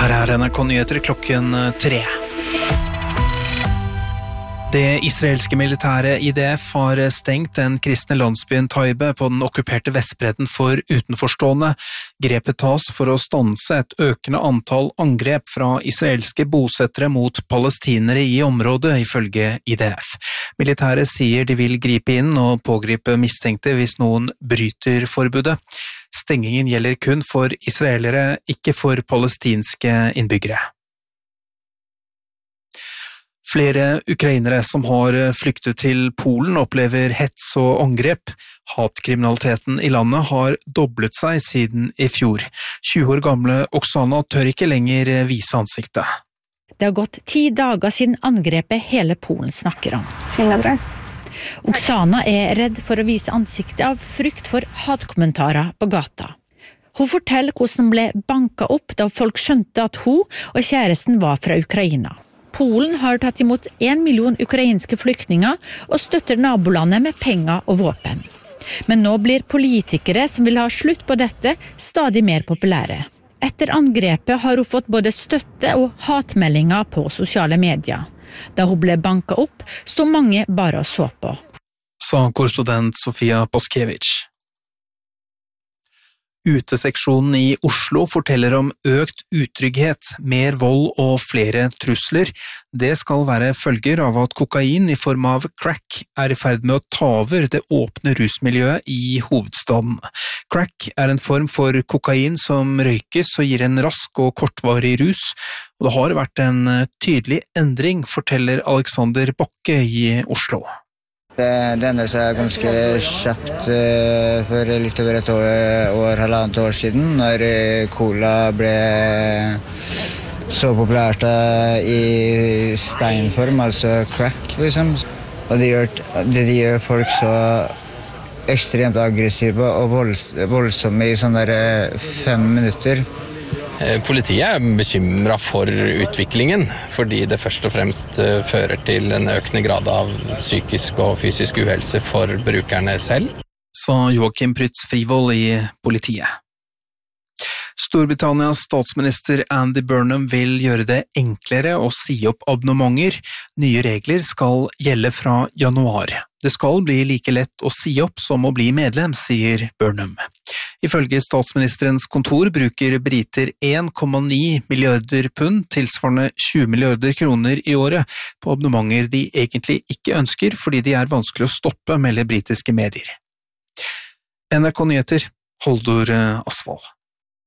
Her NRK-nyheter klokken 3. Det israelske militære IDF har stengt den kristne landsbyen Taibe på den okkuperte Vestbredden for utenforstående. Grepet tas for å stanse et økende antall angrep fra israelske bosettere mot palestinere i området, ifølge IDF. Militæret sier de vil gripe inn og pågripe mistenkte hvis noen bryter forbudet. Stengingen gjelder kun for israelere, ikke for palestinske innbyggere. Flere ukrainere som har flyktet til Polen opplever hets og angrep. Hatkriminaliteten i landet har doblet seg siden i fjor. 20 år gamle Oksana tør ikke lenger vise ansiktet. Det har gått 10 dager siden angrepet hele Polen snakker om. Oksana er redd for å vise ansiktet av frykt for hatkommentarer på gata. Hun forteller hvordan hun ble banket opp da folk skjønte at hun og kjæresten var fra Ukraina. Polen har tatt imot 1 million ukrainske flyktninger og støtter nabolandet med penger og våpen. Men nå blir politikere som vil ha slutt på dette stadig mer populære. Etter angrepet har hun fått både støtte og hatmeldinger på sosiale medier. Da hun ble banket opp, sto mange bare og så på. Sa korrespondent Sofia Paskevich. Uteseksjonen i Oslo forteller om økt utrygghet, mer vold og flere trusler. Det skal være følger av at kokain i form av crack er i ferd med å ta over det åpne rusmiljøet i hovedstaden. Crack er en form for kokain som røykes og gir en rask og kortvarig rus, og det har vært en tydelig endring, forteller Alexander Bakke i Oslo. Det endret seg ganske kjapt for litt over et år, halvannet år siden, når cola ble så populært i steinform, altså crack, liksom. Og det gjør folk så ekstremt aggressive og voldsomme i sånne 5 minutter. Politiet er bekymret for utviklingen, fordi det først og fremst fører til en økende grad av psykisk og fysisk uhelse for brukerne selv. Sa Joachim Prytz Frivold i politiet. Storbritannias statsminister Andy Burnham vil gjøre det enklere å si opp abonnementer. Nye regler skal gjelde fra januar. Det skal bli like lett å si opp som å bli medlem, sier Burnham. Ifølge statsministerens kontor bruker briter 1,9 milliarder pund, tilsvarende 20 milliarder kroner i året, på abonnementer de egentlig ikke ønsker, fordi de er vanskelig å stoppe, melder britiske medier. NRK Nyheter, Holdor Asvald.